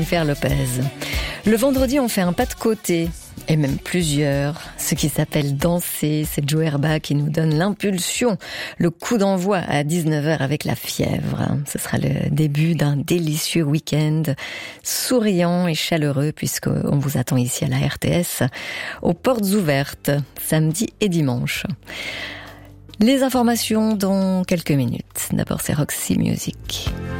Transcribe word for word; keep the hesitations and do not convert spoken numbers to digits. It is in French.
Jennifer Lopez. Le vendredi, on fait un pas de côté, et même plusieurs. Ce qui s'appelle danser, c'est Joe Herba qui nous donne l'impulsion, le coup d'envoi à dix-neuf heures avec la fièvre. Ce sera le début d'un délicieux week-end, souriant et chaleureux, puisqu'on vous attend ici à la R T S, aux portes ouvertes, samedi et dimanche. Les informations dans quelques minutes. D'abord, c'est Roxy Music.